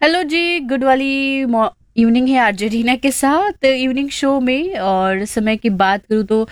Hello जी, good वाली evening है RJ Reena के साथ इवनिंग शो में। और समय की बात करूँ तो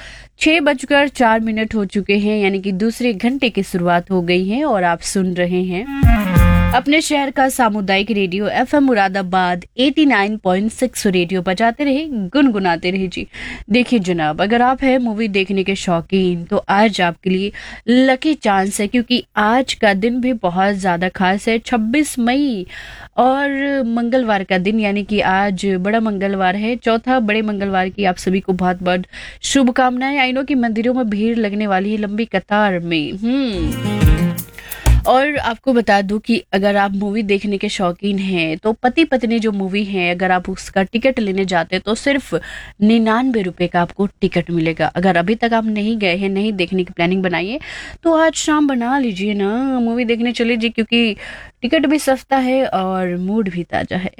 6:04 हो चुके हैं, यानी कि दूसरे घंटे की शुरुआत हो गई है और आप सुन रहे हैं अपने शहर का सामुदायिक रेडियो एफएम मुरादाबाद 89.6 रेडियो बजाते रहे, गुनगुनाते रहे जी। देखिए जनाब, अगर आप है मूवी देखने के शौकीन तो आज आपके लिए लकी चांस है, क्योंकि आज का दिन भी बहुत ज्यादा खास है। 26 मई और मंगलवार का दिन, यानी कि आज बड़ा मंगलवार है, चौथा बड़े मंगलवार की आप सभी को बहुत बहुत शुभकामनाएं। आई नो कि मंदिरों में भीड़ लगने वाली है लंबी कतार में। और आपको बता दूं कि अगर आप मूवी देखने के शौकीन हैं तो पति पत्नी जो मूवी है, अगर आप उसका टिकट लेने जाते हैं तो सिर्फ 99 रुपए का आपको टिकट मिलेगा। अगर अभी तक आप नहीं गए हैं, नहीं देखने की प्लानिंग बनाइए तो आज शाम बना लीजिए ना, मूवी देखने चले जी, क्योंकि टिकट भी सस्ता है और मूड भी ताजा है।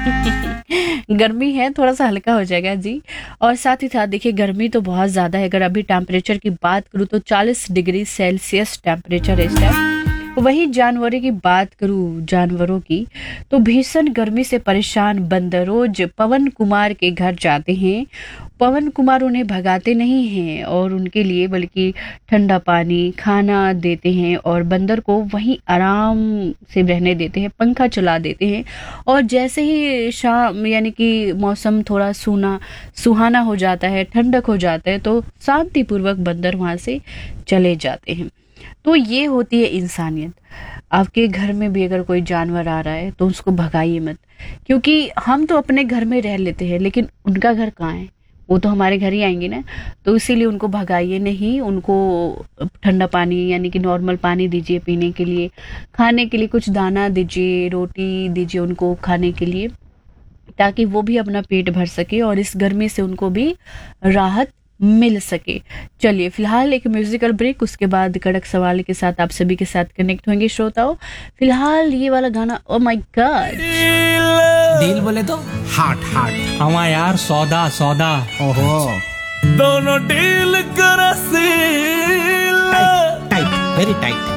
गर्मी है, थोड़ा सा हल्का हो जाएगा जी। और साथ ही साथ देखिए गर्मी तो बहुत ज्यादा है। अगर अभी टेम्परेचर की बात करूँ तो 40 डिग्री सेल्सियस टेम्परेचर है इस टाइम। वही जानवरों की बात करूं, जानवरों की, तो भीषण गर्मी से परेशान बंदर रोज पवन कुमार के घर जाते हैं। पवन कुमार उन्हें भगाते नहीं हैं और उनके लिए बल्कि ठंडा पानी खाना देते हैं और बंदर को वहीं आराम से रहने देते हैं, पंखा चला देते हैं। और जैसे ही शाम यानी कि मौसम थोड़ा सुहाना हो जाता है, ठंडक हो जाता है, तो शांतिपूर्वक बंदर वहां से चले जाते हैं। तो ये होती है इंसानियत। आपके घर में भी अगर कोई जानवर आ रहा है तो उसको भगाइए मत, क्योंकि हम तो अपने घर में रह लेते हैं लेकिन उनका घर कहाँ है, वो तो हमारे घर ही आएंगे ना। तो इसीलिए उनको भगाइए नहीं, उनको ठंडा पानी यानी कि नॉर्मल पानी दीजिए पीने के लिए, खाने के लिए कुछ दाना दीजिए, रोटी दीजिए उनको खाने के लिए, ताकि वो भी अपना पेट भर सके और इस गर्मी से उनको भी राहत मिल सके। चलिए फिलहाल एक म्यूजिकल ब्रेक, उसके बाद कड़क सवाल के साथ आप सभी के साथ कनेक्ट होंगे श्रोताओं। फिलहाल ये वाला गाना, ओ माय गॉड। डील बोले तो हार्ट हार्ट हवा यार, सौदा सौदा, ओहो दोनों डील कर टाइट टाइट वेरी टाइट।